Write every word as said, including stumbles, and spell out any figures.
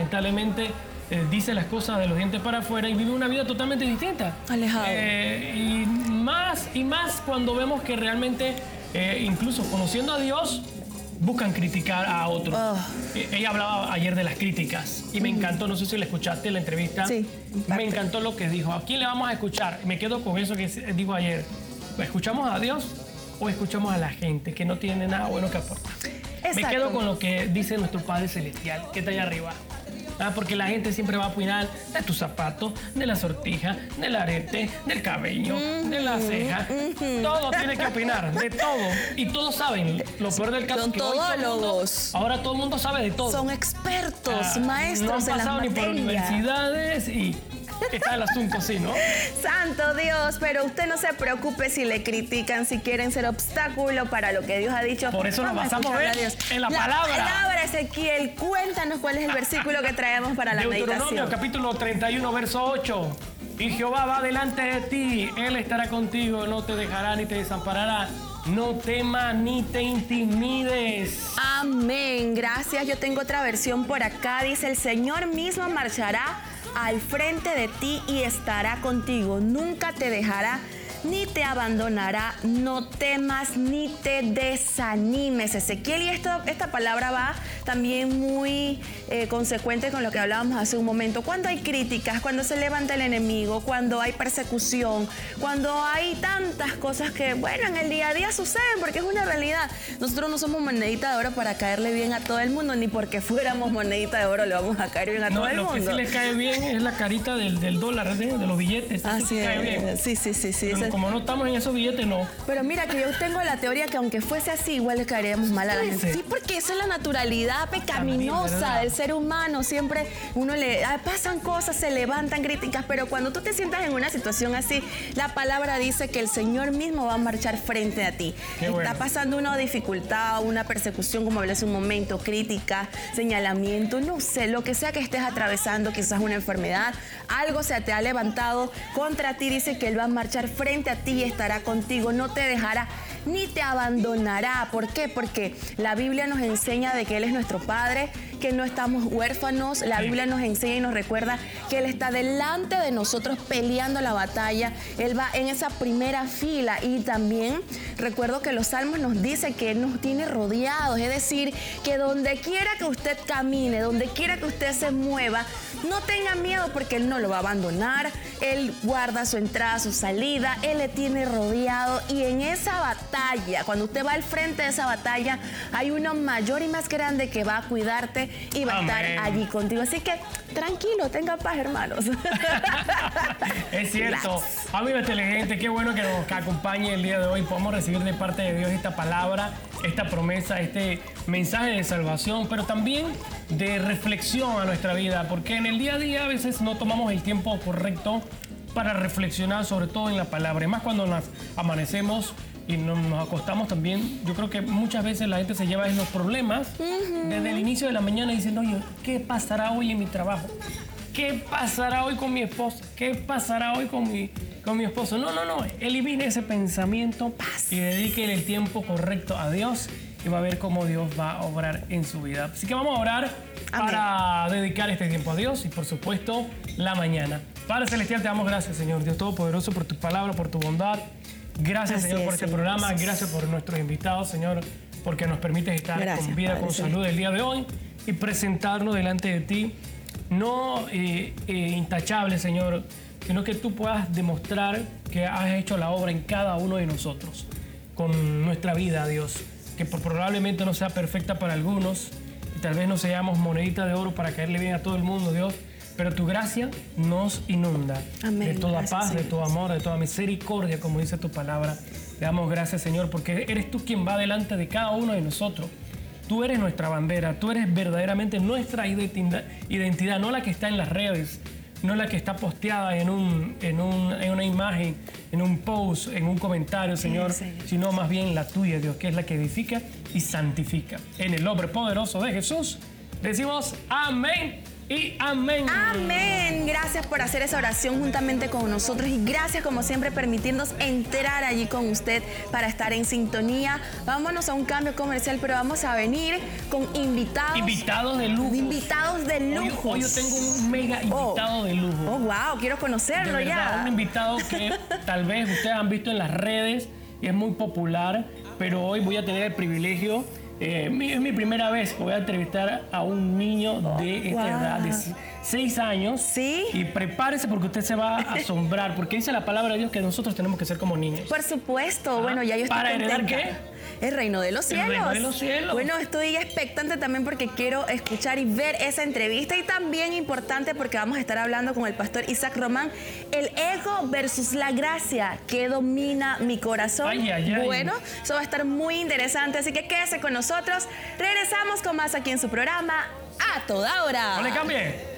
lamentablemente eh, dice las cosas de los dientes para afuera y vive una vida totalmente distinta. Alejado. Eh, y más y más cuando vemos que realmente, eh, incluso conociendo a Dios, buscan criticar a otros. Oh. Eh, ella hablaba ayer de las críticas y me encantó, no sé si la escuchaste en la entrevista. Sí. Me encantó lo que dijo. ¿A quién le vamos a escuchar? Me quedo con eso que dijo ayer. ¿Escuchamos a Dios o escuchamos a la gente que no tiene nada bueno que aportar? Exacto. Me quedo con lo que dice nuestro Padre Celestial, que está allá arriba. Ah, porque la gente siempre va a opinar de tus zapatos, de la sortija, del arete, del cabello, mm-hmm. de la ceja. Mm-hmm. Todo tiene que opinar, de todo. Y todos saben. Lo peor del caso son es que todólogos. Mundo, ahora todo el mundo sabe de todo. Son expertos, ah, maestros no han en las pasado ni por universidades y está el asunto así, ¿no? Santo Dios, pero usted no se preocupe si le critican, si quieren ser obstáculo para lo que Dios ha dicho. Por eso nos basamos a ver en la, la palabra. La palabra, Ezequiel, cuéntanos cuál es el versículo que traemos para la meditación. Deuteronomio, capítulo treinta y uno, verso ocho. Y Jehová va delante de ti, Él estará contigo, no te dejará ni te desamparará. No temas ni te intimides. Amén. Gracias. Yo tengo otra versión por acá. Dice, el Señor mismo marchará al frente de ti y estará contigo. Nunca te dejará ni te abandonará. No temas ni te desanimes. Ezequiel, y esto, esta palabra va también muy eh, consecuente con lo que hablábamos hace un momento. Cuando hay críticas, cuando se levanta el enemigo, cuando hay persecución, cuando hay tantas cosas que, bueno, en el día a día suceden porque es una realidad. Nosotros no somos monedita de oro para caerle bien a todo el mundo, ni porque fuéramos monedita de oro le vamos a caer bien a no, todo el lo mundo. Lo que sí le cae bien es la carita del, del dólar, de, de los billetes. Así es. Bien. Sí, sí, sí, sí. Pero como no estamos en esos billetes, no. Pero mira que yo tengo la teoría que aunque fuese así, igual le caeríamos mal a la gente. Sí, porque esa es la naturalidad pecaminosa También, del ser humano. Siempre uno le ah, pasan cosas, se levantan críticas, pero cuando tú te sientas en una situación así, la palabra dice que el Señor mismo va a marchar frente a ti. Qué bueno. Está pasando una dificultad, una persecución, como hablé hace un momento, crítica, señalamiento, no sé, lo que sea que estés atravesando, quizás una enfermedad, algo se te ha levantado contra ti, dice que Él va a marchar frente a ti y estará contigo, no te dejará ni te abandonará. ¿Por qué? Porque la Biblia nos enseña de que Él es nuestro Padre, que no estamos huérfanos. La Biblia nos enseña y nos recuerda que Él está delante de nosotros peleando la batalla. Él va en esa primera fila y también recuerdo que los salmos nos dicen que Él nos tiene rodeados, es decir, que donde quiera que usted camine, donde quiera que usted se mueva, no tenga miedo porque Él no lo va a abandonar. Él guarda su entrada, su salida, Él le tiene rodeado y en esa batalla, cuando usted va al frente de esa batalla, hay uno mayor y más grande que va a cuidarte y va Amén. a estar allí contigo. Así que tranquilo, tenga paz, hermanos. Es cierto. Amigo inteligente, qué bueno que nos acompañe el día de hoy. Podemos recibir de parte de Dios esta palabra, esta promesa, este mensaje de salvación, pero también de reflexión a nuestra vida, porque en el día a día a veces no tomamos el tiempo correcto para reflexionar, sobre todo en la palabra. Y más cuando nos amanecemos y nos, nos acostamos también, yo creo que muchas veces la gente se lleva en los problemas uh-huh. desde el inicio de la mañana diciendo, oye, ¿qué pasará hoy en mi trabajo? ¿Qué pasará hoy con mi esposa? ¿Qué pasará hoy con mi, con mi esposo? No, no, no. Elimine ese pensamiento y dedique el tiempo correcto a Dios y va a ver cómo Dios va a obrar en su vida. Así que vamos a orar Amén. para dedicar este tiempo a Dios y, por supuesto, la mañana. Padre Celestial, te damos gracias, Señor Dios Todopoderoso, por tu palabra, por tu bondad. Gracias, Así Señor, por es, este Señor. programa. Gracias por nuestros invitados, Señor, porque nos permites estar Gracias, con vida, Padre, con salud Señor. el día de hoy y presentarnos delante de ti. No eh, eh, intachable, Señor, sino que tú puedas demostrar que has hecho la obra en cada uno de nosotros, con nuestra vida, Dios, que probablemente no sea perfecta para algunos y tal vez no seamos monedita de oro para caerle bien a todo el mundo, Dios, pero tu gracia nos inunda Amén. de toda gracias, paz, Señor. de todo amor, de toda misericordia, como dice tu palabra. Le damos gracias, Señor, porque eres tú quien va delante de cada uno de nosotros. Tú eres nuestra bandera, tú eres verdaderamente nuestra identidad, no la que está en las redes, no la que está posteada en, un, en, un, en una imagen, en un post, en un comentario, Señor, sí, Señor, sino más bien la tuya, Dios, que es la que edifica y santifica. En el nombre poderoso de Jesús, decimos amén y amén. Amén. Gracias por hacer esa oración juntamente con nosotros y gracias como siempre permitirnos entrar allí con usted para estar en sintonía. Vámonos a un cambio comercial, pero vamos a venir con invitados. Invitados de lujo. Invitados de lujo. Hoy, hoy yo tengo un mega invitado oh. de lujo. Oh, wow, quiero conocerlo de verdad, ya. Un invitado que tal vez ustedes han visto en las redes y es muy popular, pero hoy voy a tener el privilegio. Eh, mi, es mi primera vez que voy a entrevistar a un niño de esta wow. edad, de seis años. ¿Sí? Y prepárese porque usted se va a asombrar, porque dice la palabra de Dios que nosotros tenemos que ser como niños. Por supuesto. Ah, bueno, ya yo estoy ¿Para contenta. heredar qué? El reino de los cielos. El reino de los cielos. Bueno, estoy expectante también porque quiero escuchar y ver esa entrevista y también importante porque vamos a estar hablando con el pastor Isaac Román, el ego versus la gracia que domina mi corazón. Ay, ay, ay. Bueno, eso va a estar muy interesante, así que quédese con nosotros. Regresamos con más aquí en su programa A Toda Hora. No le cambie.